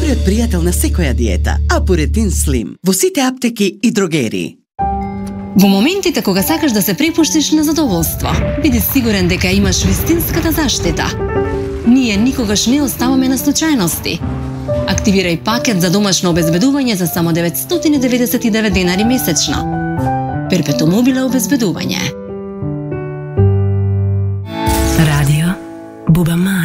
твојот пријател на секоја диета, Апуретин Слим, во сите аптеки и дрогерии. Во моментите кога сакаш да се препуштиш на задоволство, биди сигурен дека имаш вистинската заштита. Ние никогаш не оставаме на случајности. Активирај пакет за домашно обезбедување за само 999 денари месечно. Перпетум мобиле обезбедување. Радио Бубама.